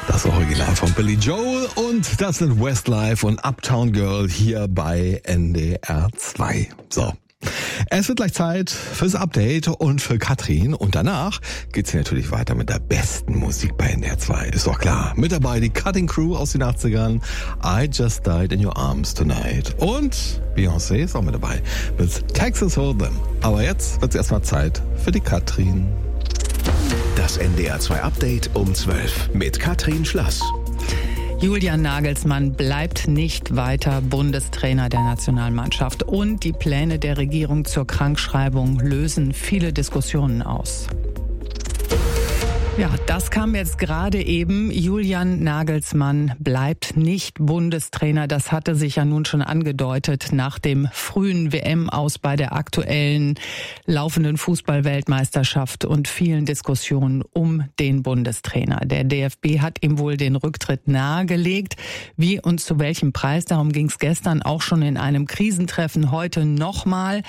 Das Original von Billy Joel und das sind Westlife und Uptown Girl hier bei NDR 2. So. Es wird gleich Zeit fürs Update und für Katrin und danach geht's hier natürlich weiter mit der besten Musik bei NDR 2, ist doch klar. Mit dabei die Cutting Crew aus den 80ern, I Just Died in Your Arms Tonight und Beyoncé ist auch mit dabei mit Texas Hold'em. Aber jetzt wird's erstmal Zeit für die Katrin. Das NDR 2 Update um 12 mit Katrin Schlass. Julian Nagelsmann bleibt nicht weiter Bundestrainer der Nationalmannschaft und die Pläne der Regierung zur Krankschreibung lösen viele Diskussionen aus. Ja, das kam jetzt gerade eben. Julian Nagelsmann bleibt nicht Bundestrainer. Das hatte sich ja nun schon angedeutet nach dem frühen WM-Aus bei der aktuellen laufenden Fußball-Weltmeisterschaft und vielen Diskussionen um den Bundestrainer. Der DFB hat ihm wohl den Rücktritt nahegelegt. Wie und zu welchem Preis? Darum ging es gestern auch schon in einem Krisentreffen. Heute nochmal.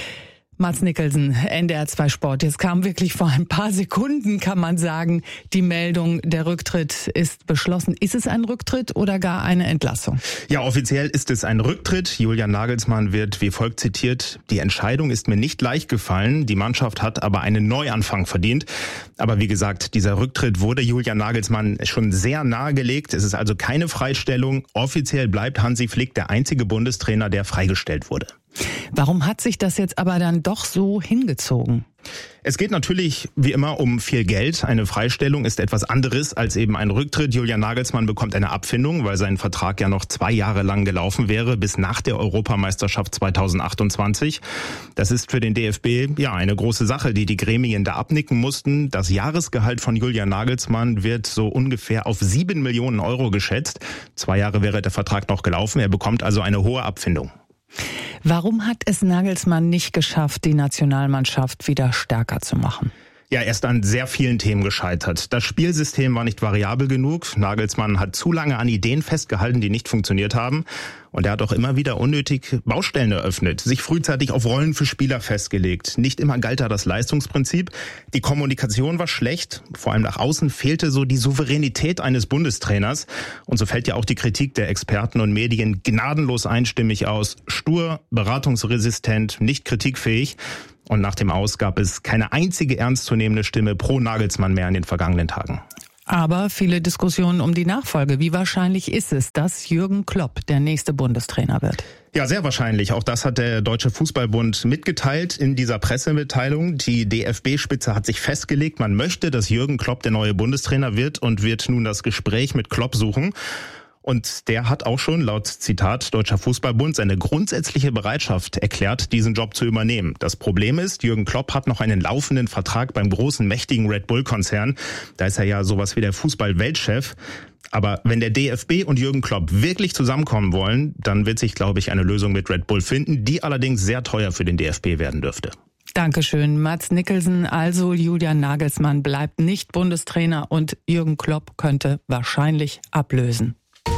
Mads Nicholson, NDR 2 Sport. Jetzt kam wirklich vor ein paar Sekunden, kann man sagen, die Meldung, der Rücktritt ist beschlossen. Ist es ein Rücktritt oder gar eine Entlassung? Ja, offiziell ist es ein Rücktritt. Julian Nagelsmann wird wie folgt zitiert: Die Entscheidung ist mir nicht leicht gefallen. Die Mannschaft hat aber einen Neuanfang verdient. Aber wie gesagt, dieser Rücktritt wurde Julian Nagelsmann schon sehr nahegelegt. Es ist also keine Freistellung. Offiziell bleibt Hansi Flick der einzige Bundestrainer, der freigestellt wurde. Warum hat sich das jetzt aber dann doch so hingezogen? Es geht natürlich wie immer um viel Geld. Eine Freistellung ist etwas anderes als eben ein Rücktritt. Julian Nagelsmann bekommt eine Abfindung, weil sein Vertrag ja noch 2 Jahre lang gelaufen wäre, bis nach der Europameisterschaft 2028. Das ist für den DFB ja eine große Sache, die Gremien da abnicken mussten. Das Jahresgehalt von Julian Nagelsmann wird so ungefähr auf 7 Millionen Euro geschätzt. 2 Jahre wäre der Vertrag noch gelaufen. Er bekommt also eine hohe Abfindung. Warum hat es Nagelsmann nicht geschafft, die Nationalmannschaft wieder stärker zu machen? Ja, er ist an sehr vielen Themen gescheitert. Das Spielsystem war nicht variabel genug. Nagelsmann hat zu lange an Ideen festgehalten, die nicht funktioniert haben. Und er hat auch immer wieder unnötig Baustellen eröffnet, sich frühzeitig auf Rollen für Spieler festgelegt. Nicht immer galt da das Leistungsprinzip. Die Kommunikation war schlecht. Vor allem nach außen fehlte so die Souveränität eines Bundestrainers. Und so fällt ja auch die Kritik der Experten und Medien gnadenlos einstimmig aus. Stur, beratungsresistent, nicht kritikfähig. Und nach dem Aus gab es keine einzige ernstzunehmende Stimme pro Nagelsmann mehr in den vergangenen Tagen. Aber viele Diskussionen um die Nachfolge. Wie wahrscheinlich ist es, dass Jürgen Klopp der nächste Bundestrainer wird? Ja, sehr wahrscheinlich. Auch das hat der Deutsche Fußballbund mitgeteilt in dieser Pressemitteilung. Die DFB-Spitze hat sich festgelegt, man möchte, dass Jürgen Klopp der neue Bundestrainer wird und wird nun das Gespräch mit Klopp suchen. Und der hat auch schon, laut Zitat Deutscher Fußballbund, seine grundsätzliche Bereitschaft erklärt, diesen Job zu übernehmen. Das Problem ist, Jürgen Klopp hat noch einen laufenden Vertrag beim großen, mächtigen Red Bull-Konzern. Da ist er ja sowas wie der Fußball-Weltchef. Aber wenn der DFB und Jürgen Klopp wirklich zusammenkommen wollen, dann wird sich, glaube ich, eine Lösung mit Red Bull finden, die allerdings sehr teuer für den DFB werden dürfte. Dankeschön, Mads Nicholson. Also Julian Nagelsmann bleibt nicht Bundestrainer und Jürgen Klopp könnte wahrscheinlich ablösen.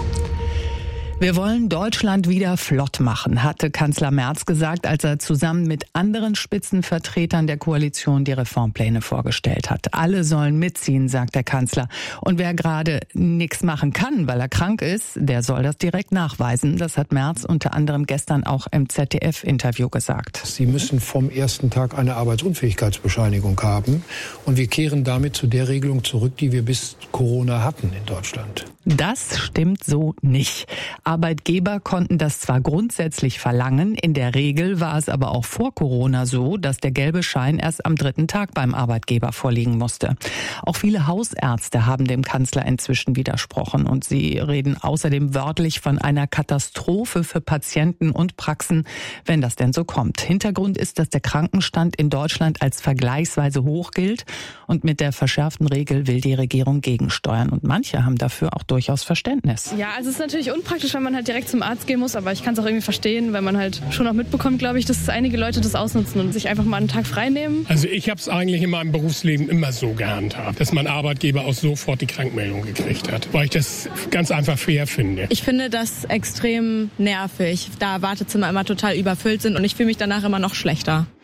Wir wollen Deutschland wieder flott machen, hatte Kanzler Merz gesagt, als er zusammen mit anderen Spitzenvertretern der Koalition die Reformpläne vorgestellt hat. Alle sollen mitziehen, sagt der Kanzler. Und wer gerade nichts machen kann, weil er krank ist, der soll das direkt nachweisen. Das hat Merz unter anderem gestern auch im ZDF-Interview gesagt. Sie müssen vom ersten Tag eine Arbeitsunfähigkeitsbescheinigung haben. Und wir kehren damit zu der Regelung zurück, die wir bis Corona hatten in Deutschland. Das stimmt so nicht. Arbeitgeber konnten das zwar grundsätzlich verlangen, in der Regel war es aber auch vor Corona so, dass der gelbe Schein erst am 3. Tag beim Arbeitgeber vorliegen musste. Auch viele Hausärzte haben dem Kanzler inzwischen widersprochen und sie reden außerdem wörtlich von einer Katastrophe für Patienten und Praxen, wenn das denn so kommt. Hintergrund ist, dass der Krankenstand in Deutschland als vergleichsweise hoch gilt und mit der verschärften Regel will die Regierung gegensteuern und manche haben dafür auch durchaus Verständnis. Ja, also es ist natürlich unpraktisch, wenn man halt direkt zum Arzt gehen muss, aber ich kann es auch irgendwie verstehen, weil man halt schon auch mitbekommt, glaube ich, dass einige Leute das ausnutzen und sich einfach mal einen Tag frei nehmen. Also ich habe es eigentlich in meinem Berufsleben immer so gehandhabt, dass mein Arbeitgeber auch sofort die Krankmeldung gekriegt hat, weil ich das ganz einfach fair finde. Ich finde das extrem nervig, da Wartezimmer immer total überfüllt sind und ich fühle mich danach immer noch schlechter.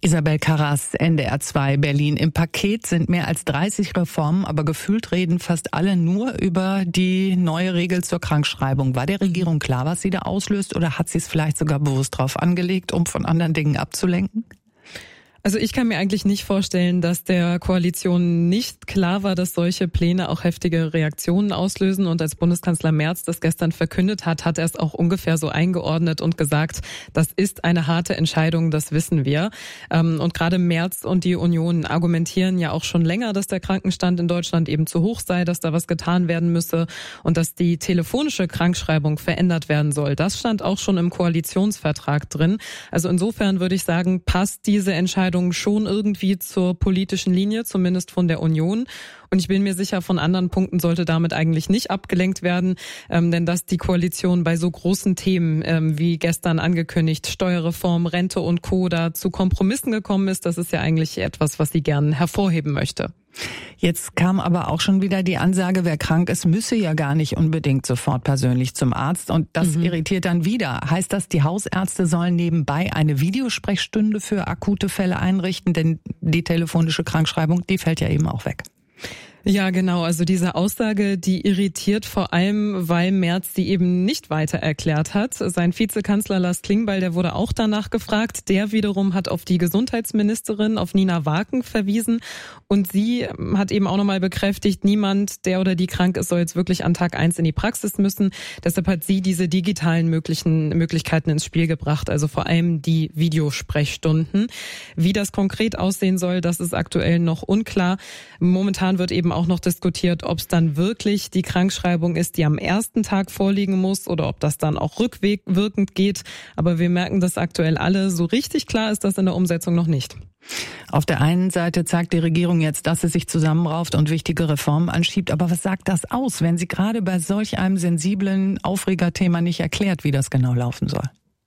Isabel Karras, NDR 2 Berlin. Im Paket sind mehr als 30 Reformen, aber gefühlt reden fast alle nur über die neue Regel zur Krankschreibung. War der Regierung klar, was sie da auslöst, oder hat sie es vielleicht sogar bewusst drauf angelegt, um von anderen Dingen abzulenken? Also ich kann mir eigentlich nicht vorstellen, dass der Koalition nicht klar war, dass solche Pläne auch heftige Reaktionen auslösen. Und als Bundeskanzler Merz das gestern verkündet hat, hat er es auch ungefähr so eingeordnet und gesagt, das ist eine harte Entscheidung, das wissen wir. Und gerade Merz und die Union argumentieren ja auch schon länger, dass der Krankenstand in Deutschland eben zu hoch sei, dass da was getan werden müsse und dass die telefonische Krankschreibung verändert werden soll. Das stand auch schon im Koalitionsvertrag drin. Also insofern würde ich sagen, passt diese Entscheidung schon irgendwie zur politischen Linie, zumindest von der Union. Und ich bin mir sicher, von anderen Punkten sollte damit eigentlich nicht abgelenkt werden, denn dass die Koalition bei so großen Themen wie gestern angekündigt, Steuerreform, Rente und Co. da zu Kompromissen gekommen ist, das ist ja eigentlich etwas, was sie gern hervorheben möchte. Jetzt kam aber auch schon wieder die Ansage, wer krank ist, müsse ja gar nicht unbedingt sofort persönlich zum Arzt. Und das irritiert dann wieder. Heißt das, die Hausärzte sollen nebenbei eine Videosprechstunde für akute Fälle einrichten? Denn die telefonische Krankschreibung, die fällt ja eben auch weg. Ja, genau. Also diese Aussage, die irritiert vor allem, weil Merz die eben nicht weiter erklärt hat. Sein Vizekanzler Lars Klingbeil, der wurde auch danach gefragt. Der wiederum hat auf die Gesundheitsministerin, auf Nina Waken, verwiesen. Und sie hat eben auch nochmal bekräftigt, niemand, der oder die krank ist, soll jetzt wirklich an Tag 1 in die Praxis müssen. Deshalb hat sie diese digitalen Möglichkeiten ins Spiel gebracht. Also vor allem die Videosprechstunden. Wie das konkret aussehen soll, das ist aktuell noch unklar. Momentan wird eben auch noch diskutiert, ob es dann wirklich die Krankschreibung ist, die am ersten Tag vorliegen muss oder ob das dann auch rückwirkend geht. Aber wir merken das aktuell alle. So richtig klar ist das in der Umsetzung noch nicht. Auf der einen Seite zeigt die Regierung jetzt, dass sie sich zusammenrauft und wichtige Reformen anschiebt. Aber was sagt das aus, wenn sie gerade bei solch einem sensiblen Aufregerthema nicht erklärt, wie das genau laufen soll?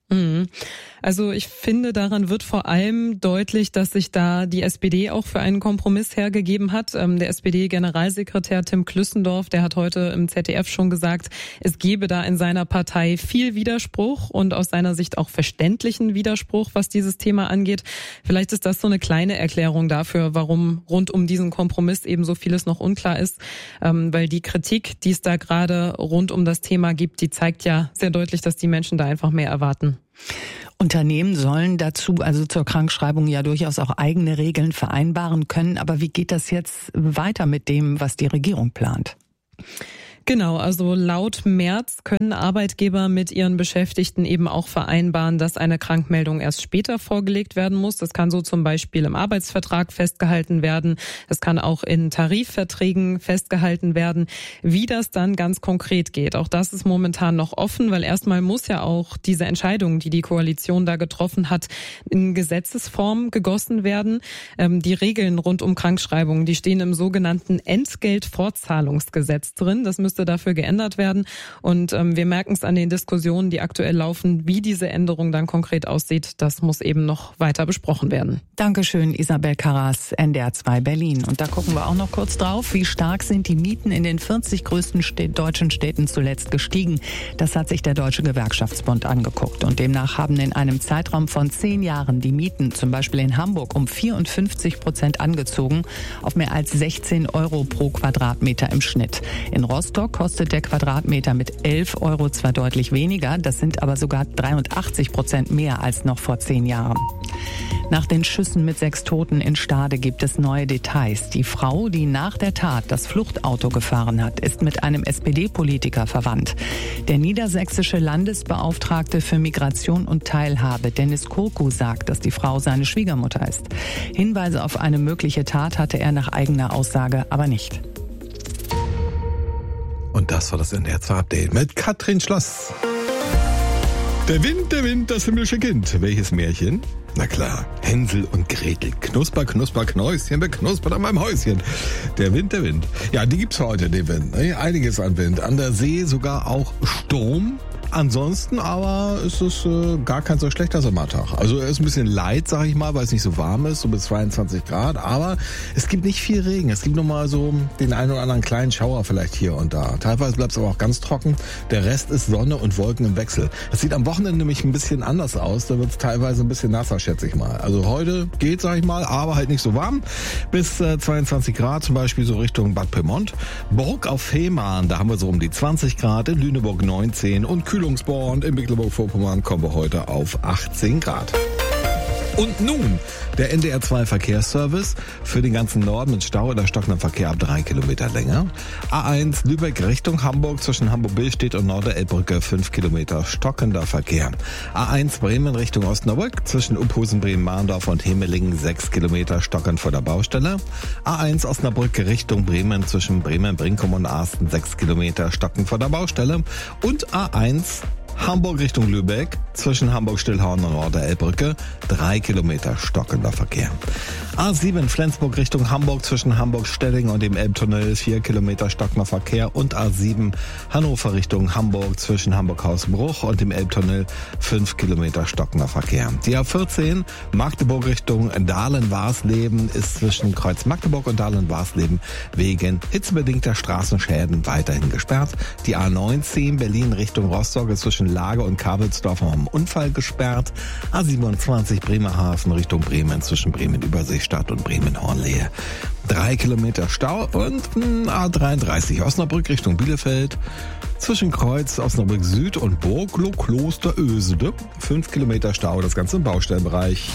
Also ich finde, daran wird vor allem deutlich, dass sich da die SPD auch für einen Kompromiss hergegeben hat. Der SPD-Generalsekretär Tim Klüssendorf, der hat heute im ZDF schon gesagt, es gebe da in seiner Partei viel Widerspruch und aus seiner Sicht auch verständlichen Widerspruch, was dieses Thema angeht. Vielleicht ist das so eine kleine Erklärung dafür, warum rund um diesen Kompromiss eben so vieles noch unklar ist, weil die Kritik, die es da gerade rund um das Thema gibt, die zeigt ja sehr deutlich, dass die Menschen da einfach mehr erwarten. Unternehmen sollen dazu, also zur Krankschreibung, ja durchaus auch eigene Regeln vereinbaren können. Aber wie geht das jetzt weiter mit dem, was die Regierung plant? Genau, also laut Merz können Arbeitgeber mit ihren Beschäftigten eben auch vereinbaren, dass eine Krankmeldung erst später vorgelegt werden muss. Das kann so zum Beispiel im Arbeitsvertrag festgehalten werden. Das kann auch in Tarifverträgen festgehalten werden. Wie das dann ganz konkret geht, auch das ist momentan noch offen, weil erstmal muss ja auch diese Entscheidung, die die Koalition da getroffen hat, in Gesetzesform gegossen werden. Die Regeln rund um Krankschreibungen, die stehen im sogenannten Entgeltfortzahlungsgesetz drin. Das müsste dafür geändert werden. Und wir merken es an den Diskussionen, die aktuell laufen, wie diese Änderung dann konkret aussieht. Das muss eben noch weiter besprochen werden. Dankeschön, Isabel Karras, NDR 2 Berlin. Und da gucken wir auch noch kurz drauf, wie stark sind die Mieten in den 40 größten deutschen Städten zuletzt gestiegen. Das hat sich der Deutsche Gewerkschaftsbund angeguckt. Und demnach haben in einem Zeitraum von 10 Jahren die Mieten, zum Beispiel in Hamburg, um 54% angezogen, auf mehr als 16 Euro pro Quadratmeter im Schnitt. In Rostock kostet der Quadratmeter mit 11 Euro zwar deutlich weniger, das sind aber sogar 83% mehr als noch vor 10 Jahren. Nach den Schüssen mit 6 Toten in Stade gibt es neue Details. Die Frau, die nach der Tat das Fluchtauto gefahren hat, ist mit einem SPD-Politiker verwandt. Der niedersächsische Landesbeauftragte für Migration und Teilhabe, Dennis Kurku, sagt, dass die Frau seine Schwiegermutter ist. Hinweise auf eine mögliche Tat hatte er nach eigener Aussage aber nicht. Und das war das NDR 2 Update mit Katrin Schloss. Der Wind, das himmlische Kind. Welches Märchen? Na klar, Hänsel und Gretel. Knusper, Knusper, Knäuschen, beknuspert an meinem Häuschen. Der Wind. Ja, die gibt's heute, den Wind. Einiges an Wind. An der See sogar auch Sturm. Ansonsten aber ist es gar kein so schlechter Sommertag. Also er ist ein bisschen light, sag ich mal, weil es nicht so warm ist, so bis 22 Grad. Aber es gibt nicht viel Regen. Es gibt nur mal so den einen oder anderen kleinen Schauer vielleicht hier und da. Teilweise bleibt es aber auch ganz trocken. Der Rest ist Sonne und Wolken im Wechsel. Es sieht am Wochenende nämlich ein bisschen anders aus. Da wird es teilweise ein bisschen nasser, schätze ich mal. Also heute geht, sag ich mal, aber halt nicht so warm. Bis 22 Grad, zum Beispiel so Richtung Bad Pyrmont. Burg auf Fehmarn, da haben wir so um die 20 Grad. In Lüneburg 19 und Kühlungsborn in Mecklenburg-Vorpommern kommen wir heute auf 18 Grad. Und nun der NDR 2 Verkehrsservice für den ganzen Norden mit Stau oder stockendem Verkehr ab 3 Kilometer Länge. A1 Lübeck Richtung Hamburg zwischen Hamburg-Billstedt und Norderelbbrücke 5 Kilometer stockender Verkehr. A1 Bremen Richtung Osnabrück zwischen Uphusen, Bremen-Mahndorf und Hemelingen 6 Kilometer stockend vor der Baustelle. A1 Osnabrück Richtung Bremen zwischen Bremen-Brinkum und Arsten 6 Kilometer stockend vor der Baustelle. Und A1 Hamburg Richtung Lübeck zwischen Hamburg-Stillhorn und Norderelbbrücke 3 Kilometer stockender Verkehr. A7 Flensburg Richtung Hamburg zwischen Hamburg-Stelling und dem Elbtunnel 4 Kilometer stockender Verkehr. Und A7 Hannover Richtung Hamburg zwischen Hamburg-Hausbruch und dem Elbtunnel 5 Kilometer stockender Verkehr. Die A14 Magdeburg Richtung Dahlen-Warsleben ist zwischen Kreuz Magdeburg und Dahlen-Warsleben wegen hitzebedingter Straßenschäden weiterhin gesperrt. Die A19 Berlin Richtung Rostock ist zwischen Lage und Kabelsdorf am Unfall gesperrt. A27 Bremerhaven Richtung Bremen zwischen Bremen-Überseestadt und Bremen-Hornlehe 3 Kilometer Stau. Und A33 Osnabrück Richtung Bielefeld zwischen Kreuz Osnabrück Süd und Burglo Kloster Ösede 5 Kilometer Stau, das Ganze im Baustellenbereich.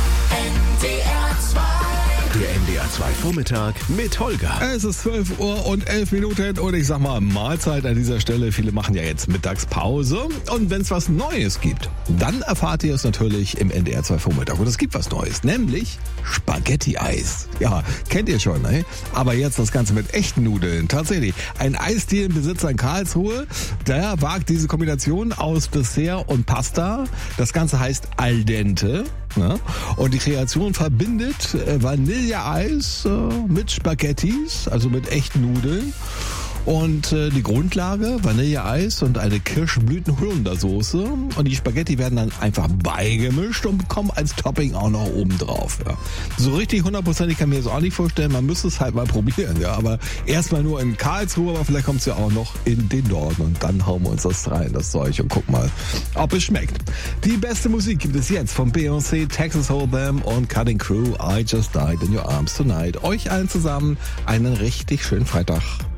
Der NDR 2 Vormittag mit Holger. Es ist 12 Uhr und 11 Minuten und ich sag mal Mahlzeit an dieser Stelle. Viele machen ja jetzt Mittagspause und wenn es was Neues gibt, dann erfahrt ihr es natürlich im NDR 2 Vormittag. Und es gibt was Neues, nämlich Spaghetti-Eis. Ja, kennt ihr schon, ne? Aber jetzt das Ganze mit echten Nudeln. Tatsächlich, ein Eisdielenbesitzer in Karlsruhe, der wagt diese Kombination aus Dessert und Pasta. Das Ganze heißt Al dente. Ja? Und die Kreation verbindet Vanilleeis mit Spaghettis, also mit echten Nudeln. Und die Grundlage, Vanilleeis und eine Kirschblüten-Holundersoße. Und die Spaghetti werden dann einfach beigemischt und bekommen als Topping auch noch oben drauf. Ja. So richtig hundertprozentig kann ich mir das auch nicht vorstellen. Man müsste es halt mal probieren. Ja. Aber erstmal nur in Karlsruhe, aber vielleicht kommt es ja auch noch in den Norden. Und dann hauen wir uns das rein, das Zeug, und guck mal, ob es schmeckt. Die beste Musik gibt es jetzt von Beyoncé, Texas Hold'em und Cutting Crew. I Just Died in Your Arms Tonight. Euch allen zusammen einen richtig schönen Freitag.